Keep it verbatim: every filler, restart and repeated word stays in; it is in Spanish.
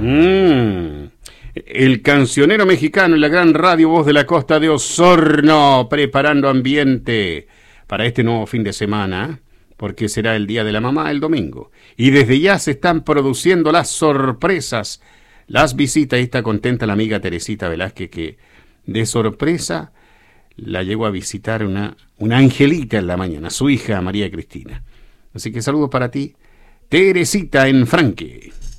Mm. El cancionero mexicano y la gran radio Voz de la Costa de Osorno, preparando ambiente para este nuevo fin de semana, porque será el Día de la Mamá el domingo. Y desde ya se están produciendo las sorpresas, las visitas, y está contenta la amiga Teresita Velázquez, que de sorpresa la llegó a visitar una, una angelita en la mañana, su hija María Cristina. Así que saludos para ti, Teresita en Franque.